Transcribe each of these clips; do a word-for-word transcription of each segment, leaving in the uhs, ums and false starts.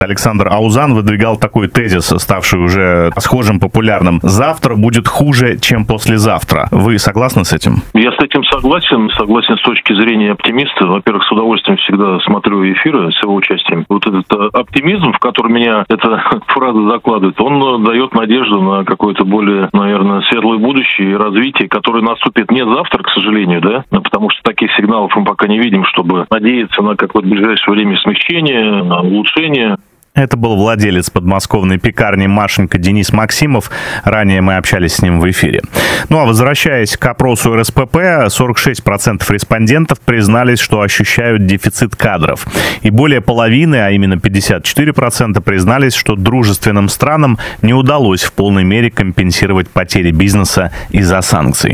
Александр Аузан выдвигал такой тезис, ставший уже схожим, популярным. Завтра будет хуже, чем послезавтра. Вы согласны с этим? Я с этим согласен. Согласен с точки зрения оптимиста. Во-первых, с удовольствием всегда смотрю эфиры с его участием. Вот этот оптимизм, в который меня эта фраза закладывает, он дает надежду на какое-то более, наверное, светлое будущее и развитие, которое наступит не завтра, к сожалению, да, потому что таких сигналов мы пока не видим, чтобы надеяться на какое-то ближайшее время смягчение, на улучшение. Это был владелец подмосковной пекарни «Машенька» Денис Максимов. Ранее мы общались с ним в эфире. Ну а возвращаясь к опросу эр эс пэ пэ, сорок шесть процентов респондентов признались, что ощущают дефицит кадров. И более половины, а именно пятьдесят четыре процента, признались, что дружественным странам не удалось в полной мере компенсировать потери бизнеса из-за санкций.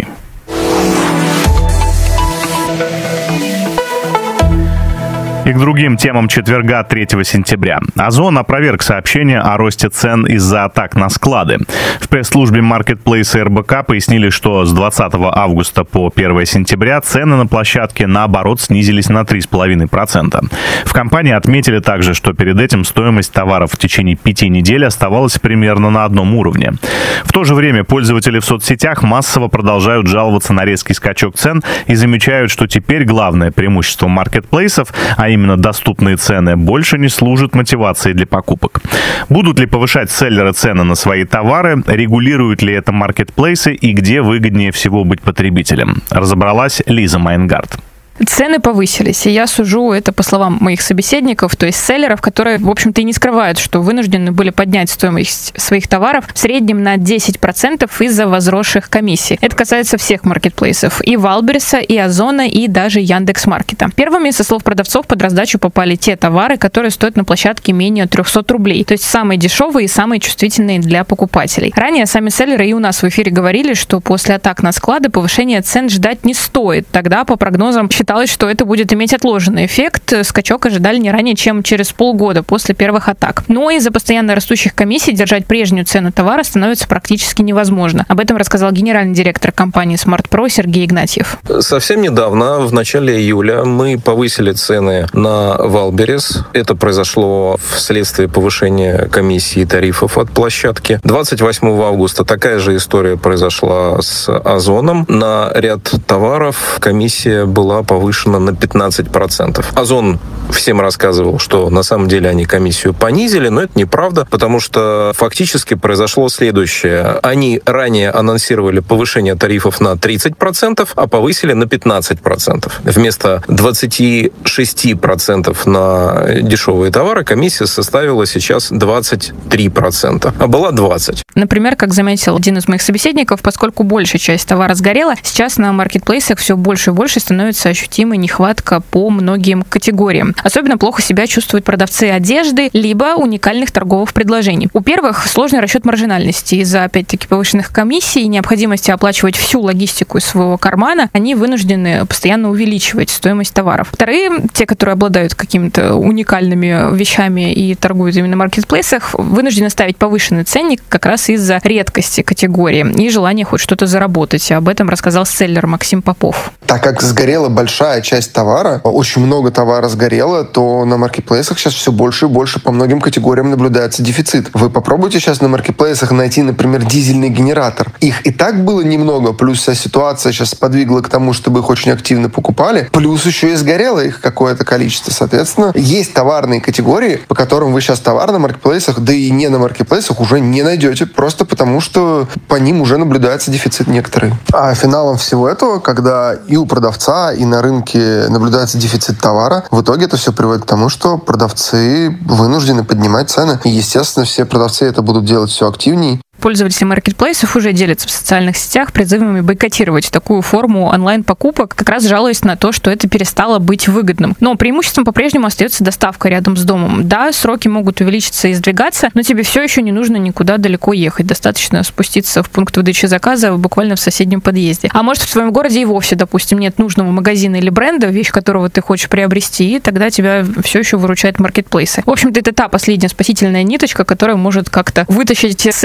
И к другим темам четверга, третьего сентября. Озон опроверг сообщение о росте цен из-за атак на склады. В пресс-службе маркетплейса эр бэ ка пояснили, что с двадцатого августа по первого сентября цены на площадке, наоборот, снизились на три целых пять десятых процента. В компании отметили также, что перед этим стоимость товаров в течение пяти недель оставалась примерно на одном уровне. В то же время пользователи в соцсетях массово продолжают жаловаться на резкий скачок цен и замечают, что теперь главное преимущество маркетплейсов, а именно именно доступные цены, больше не служат мотивацией для покупок. Будут ли повышать селлеры цены на свои товары, регулируют ли это маркетплейсы и где выгоднее всего быть потребителем? Разобралась Лиза Майнгард. Цены повысились, и я сужу это по словам моих собеседников, то есть селлеров, которые, в общем-то, и не скрывают, что вынуждены были поднять стоимость своих товаров в среднем на десять процентов из-за возросших комиссий. Это касается всех маркетплейсов, и Валбериса, и Озона, и даже Яндекс.Маркета. Первыми, со слов продавцов, под раздачу попали те товары, которые стоят на площадке менее триста рублей, то есть самые дешевые и самые чувствительные для покупателей. Ранее сами селлеры и у нас в эфире говорили, что после атак на склады повышения цен ждать не стоит. Тогда, по прогнозам, считалось, что это будет иметь отложенный эффект. Скачок ожидали не ранее, чем через полгода после первых атак. Но из-за постоянно растущих комиссий держать прежнюю цену товара становится практически невозможно. Об этом рассказал генеральный директор компании SmartPro Сергей Игнатьев. Совсем недавно, в начале июля, мы повысили цены на Валберис. Это произошло вследствие повышения комиссии и тарифов от площадки. двадцать восьмого августа такая же история произошла с Озоном. На ряд товаров комиссия была повышена повышена на пятнадцать процентов. Озон всем рассказывал, что на самом деле они комиссию понизили, но это неправда, потому что фактически произошло следующее. Они ранее анонсировали повышение тарифов на тридцать процентов, а повысили на пятнадцать процентов. Вместо двадцать шесть процентов на дешевые товары комиссия составила сейчас двадцать три процента, а была двадцать процентов. Например, как заметил один из моих собеседников, поскольку большая часть товара сгорела, сейчас на маркетплейсах все больше и больше становится ощутимая нехватка по многим категориям. Особенно плохо себя чувствуют продавцы одежды, либо уникальных торговых предложений. У первых сложный расчет маржинальности. Из-за, опять-таки, повышенных комиссий и необходимости оплачивать всю логистику из своего кармана, они вынуждены постоянно увеличивать стоимость товаров. Вторые, те, которые обладают какими-то уникальными вещами и торгуют именно на маркетплейсах, вынуждены ставить повышенный ценник как раз из-за редкости категории и желания хоть что-то заработать. Об этом рассказал селлер Максим Попов. Так как сгорела большая часть товара, очень много товара сгорело, то на маркетплейсах сейчас все больше и больше по многим категориям наблюдается дефицит. Вы попробуйте сейчас на маркетплейсах найти, например, дизельный генератор. Их и так было немного, плюс вся ситуация сейчас сподвигла к тому, чтобы их очень активно покупали, плюс еще и сгорело их какое-то количество. Соответственно, есть товарные категории, по которым вы сейчас товар на маркетплейсах, да и не на маркетплейсах уже не найдете, просто потому что по ним уже наблюдается дефицит некоторый. А финалом всего этого, когда и у продавца, и на рынке наблюдается дефицит товара, в итоге это все приводит к тому, что продавцы вынуждены поднимать цены. И, естественно, все продавцы это будут делать все активнее. Пользователи маркетплейсов уже делятся в социальных сетях призывами бойкотировать такую форму онлайн-покупок, как раз жалуясь на то, что это перестало быть выгодным. Но преимуществом по-прежнему остается доставка рядом с домом. Да, сроки могут увеличиться и сдвигаться, но тебе все еще не нужно никуда далеко ехать. Достаточно спуститься в пункт выдачи заказа буквально в соседнем подъезде. А может, в твоем городе и вовсе, допустим, нет нужного магазина или бренда, вещь которого ты хочешь приобрести, и тогда тебя все еще выручают маркетплейсы. В общем-то, это та последняя спасительная ниточка, которая может как-то вытащить селлеров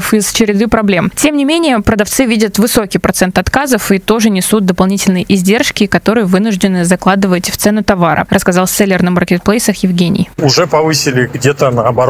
отказов из череды проблем. Тем не менее, продавцы видят высокий процент отказов и тоже несут дополнительные издержки, которые вынуждены закладывать в цену товара, рассказал селлер на маркетплейсах Евгений. Уже повысили где-то наоборот